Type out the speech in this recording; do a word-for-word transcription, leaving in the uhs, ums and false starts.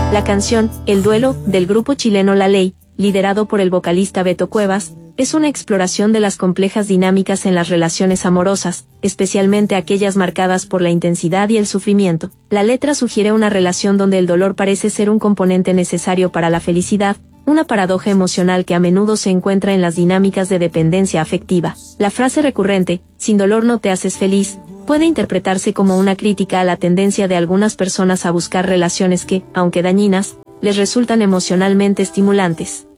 La canción, El Duelo, del grupo chileno La Ley, liderado por el vocalista Beto Cuevas, es una exploración de las complejas dinámicas en las relaciones amorosas, especialmente aquellas marcadas por la intensidad y el sufrimiento. La letra sugiere una relación donde el dolor parece ser un componente necesario para la felicidad, una paradoja emocional que a menudo se encuentra en las dinámicas de dependencia afectiva. La frase recurrente, sin dolor no te haces feliz, puede interpretarse como una crítica a la tendencia de algunas personas a buscar relaciones que, aunque dañinas, les resultan emocionalmente estimulantes.